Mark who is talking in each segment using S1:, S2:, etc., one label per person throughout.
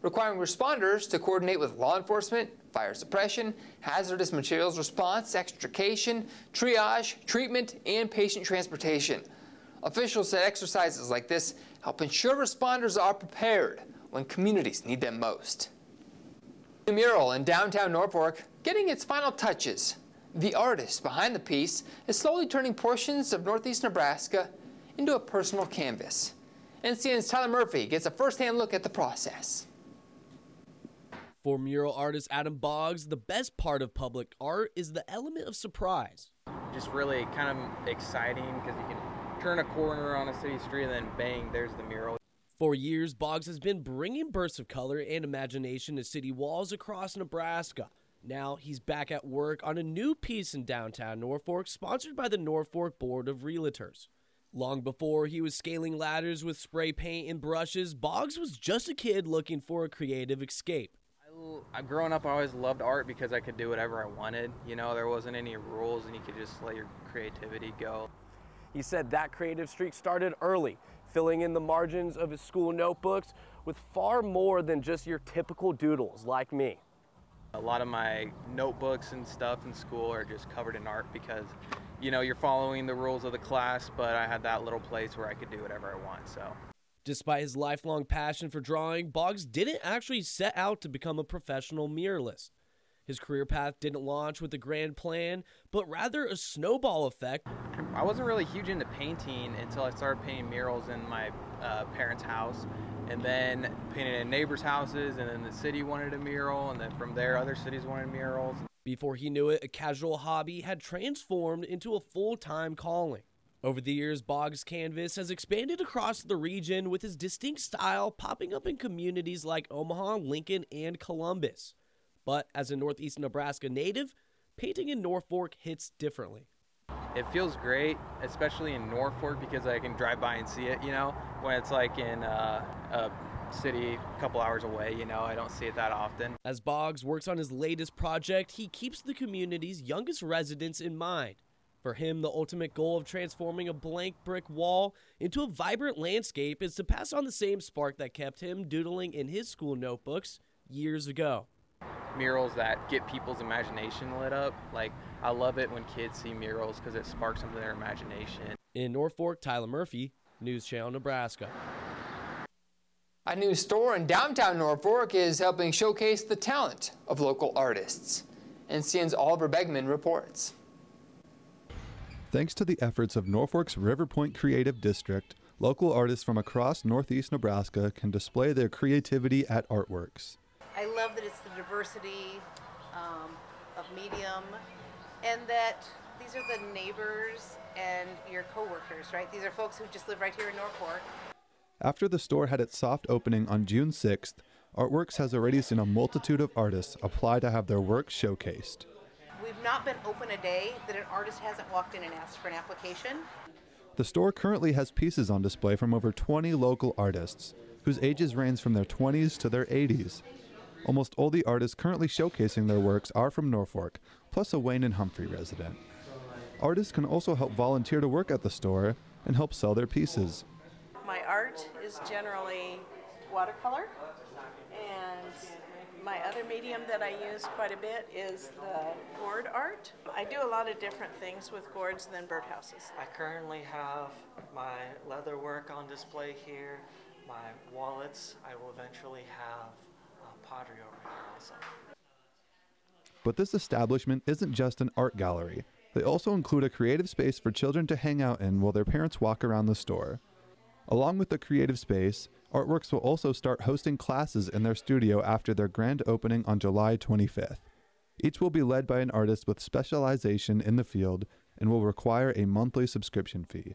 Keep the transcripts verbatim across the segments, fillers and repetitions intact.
S1: requiring responders to coordinate with law enforcement, fire suppression, hazardous materials response, extrication, triage, treatment, and patient transportation. Officials said exercises like this help ensure responders are prepared when communities need them most. The mural in downtown Norfolk getting its final touches. The artist behind the piece is slowly turning portions of northeast Nebraska into a personal canvas. N C N's Tyler Murphy gets a first-hand look at the process.
S2: For mural artist Adam Boggs, the best part of public art is the element of surprise.
S3: Just really kind of exciting because you can turn a corner on a city street and then bang, there's the mural.
S2: For years, Boggs has been bringing bursts of color and imagination to city walls across Nebraska. Now he's back at work on a new piece in downtown Norfolk, sponsored by the Norfolk Board of Realtors. Long before he was scaling ladders with spray paint and brushes, Boggs was just a kid looking for a creative escape.
S3: I, growing up, I always loved art because I could do whatever I wanted. You know, there wasn't any rules and you could just let your creativity go.
S4: He said that creative streak started early, filling in the margins of his school notebooks with far more than just your typical doodles like me.
S3: A lot of my notebooks and stuff in school are just covered in art because, you know, you're following the rules of the class, but I had that little place where I could do whatever I want, so.
S2: Despite his lifelong passion for drawing, Boggs didn't actually set out to become a professional muralist. His career path didn't launch with a grand plan, but rather a snowball effect.
S3: I wasn't really huge into painting until I started painting murals in my uh, parents' house, and then painted in neighbors' houses, and then the city wanted a mural, and then from there other cities wanted murals.
S2: Before he knew it, a casual hobby had transformed into a full-time calling. Over the years, Boggs' canvas has expanded across the region with his distinct style popping up in communities like Omaha, Lincoln, and Columbus. But as a Northeast Nebraska native, painting in Norfolk hits differently.
S3: It feels great, especially in Norfolk, because I can drive by and see it, you know, when it's like in uh, a city a couple hours away, you know, I don't see it that often.
S2: As Boggs works on his latest project, he keeps the community's youngest residents in mind. For him, the ultimate goal of transforming a blank brick wall into a vibrant landscape is to pass on the same spark that kept him doodling in his school notebooks years ago.
S3: Murals that get people's imagination lit up. Like, I love it when kids see murals because it sparks something in their imagination.
S2: In Norfolk, Tyler Murphy, News Channel, Nebraska.
S1: A new store in downtown Norfolk is helping showcase the talent of local artists. N C N's Oliver Begman reports.
S5: Thanks to the efforts of Norfolk's River Point Creative District, local artists from across northeast Nebraska can display their creativity at Artworks.
S6: I love that it's the diversity um, of medium, and that these are the neighbors and your coworkers, right? These are folks who just live right here in Norfolk.
S5: After the store had its soft opening on June sixth, Artworks has already seen a multitude of artists apply to have their work showcased.
S6: We've not been open a day that an artist hasn't walked in and asked for an application.
S5: The store currently has pieces on display from over twenty local artists, whose ages range from their twenties to their eighties. Almost all the artists currently showcasing their works are from Norfolk, plus a Wayne and Humphrey resident. Artists can also help volunteer to work at the store and help sell their pieces.
S6: My art is generally watercolor, and my other medium that I use quite a bit is the gourd art. I do a lot of different things with gourds than birdhouses.
S7: I currently have my leather work on display here, my wallets. I will eventually have pottery over here also.
S5: But this establishment isn't just an art gallery. They also include a creative space for children to hang out in while their parents walk around the store. Along with the creative space, Artworks will also start hosting classes in their studio after their grand opening on July twenty-fifth. Each will be led by an artist with specialization in the field and will require a monthly subscription fee.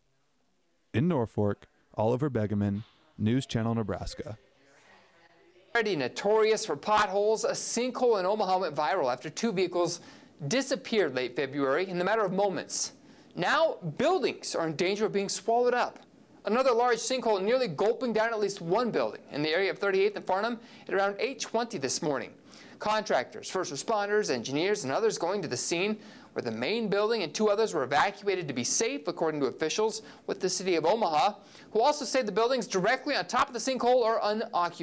S5: In Norfolk, Oliver Begeman, News Channel, Nebraska.
S1: Already notorious for potholes, a sinkhole in Omaha went viral after two vehicles disappeared late February in the matter of moments. Now, buildings are in danger of being swallowed up. Another large sinkhole nearly gulping down at least one building in the area of thirty-eighth and Farnham at around eight twenty this morning. Contractors, first responders, engineers, and others going to the scene where the main building and two others were evacuated to be safe, according to officials with the city of Omaha, who also say the buildings directly on top of the sinkhole are unoccupied.